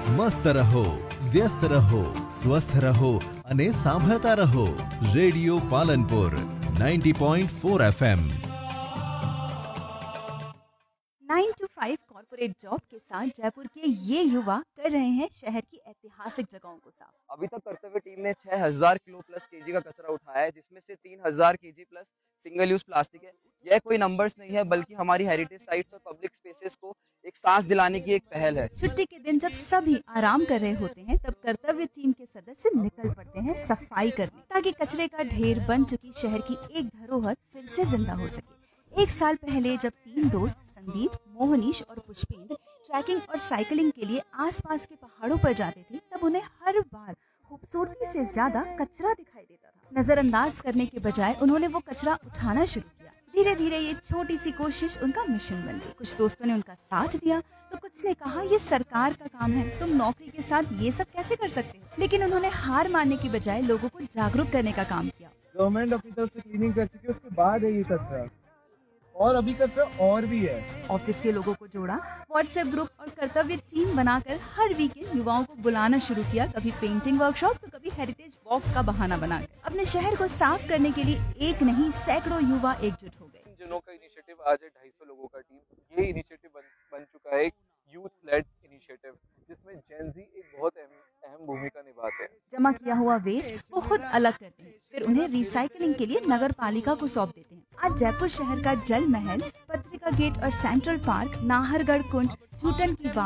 મસ્ત રહો, વ્યસ્ત રહો, સ્વસ્થ રહો અને સાંભળતા રહો radio Palanpur 90.4 FM। 9 to 5 corporate job के साथ जयपुर के ये युवा कर रहे हैं शहर की ऐतिहासिक जगहों को साफ। अभी तक कर्तव्य टीम ने 6000 किलो प्लस केजी का कचरा उठाया है, जिसमें से 3000 KG plus single use plastic है। यह कोई नंबर्स नहीं है, बल्कि हमारी हेरिटेज साइट्स और पब्लिक स्पेसेस को एक सांस दिलाने की एक पहल है। छुट्टी के दिन जब सभी आराम कर रहे होते हैं, तब कर्तव्य टीम के सदस्य निकल पड़ते हैं सफाई करने, ताकि कचरे का ढेर बन चुकी शहर की एक धरोहर फिर से जिंदा हो सके। एक साल पहले जब 3 दोस्त संदीप, मोहनीश और पुष्पेंद्र ट्रैकिंग और साइकिलिंग के लिए आसपास के पहाड़ों पर जाते थे, तब उन्हें हर बार खूबसूरती से ज्यादा कचरा दिखाई देता था। नजरअंदाज करने के बजाय उन्होंने वो कचरा उठाना शुरू किया। धीरे धीरे ये छोटी सी कोशिश उनका मिशन बन गई। कुछ दोस्तों ने उनका साथ दिया, तो कुछ ने कहा ये सरकार का काम है, तुम नौकरी के साथ ये सब कैसे कर सकते हो। लेकिन उन्होंने हार मानने की बजाय लोगों को जागरूक करने का काम किया। गवर्नमेंट अपनी तरफ से क्लीनिंग कर चुकी है, उसके बाद है ये कचरा, और अभी कचरा और भी है। ऑफिस के लोगों को जोड़ा, व्हाट्सएप ग्रुप और कर्तव्य टीम बनाकर हर वीकेंड युवाओं को बुलाना शुरू किया। कभी पेंटिंग वर्कशॉप तो कभी हेरिटेज वॉक का बहाना बनाकर अपने शहर को साफ करने के लिए एक नहीं सैकड़ों युवा एकजुट हो गए। इन जनों का इनिशिएटिव आज है 250 लोगों का टीम। ये इनिशिएटिव बन चुका है एक यूथ लेड इनिशिएटिव, जिसमें जेन ज़ी एक बहुत अहम भूमिका निभाते हैं। जमा किया हुआ वेस्ट वो खुद अलग करते हैं, फिर उन्हें रिसाइकलिंग के लिए नगर पालिका को सौंप देते हैं। आज जयपुर शहर का जल महल, पत्रिका गेट और सेंट्रल पार्क, नाहरगढ़ कुंड, जूटन की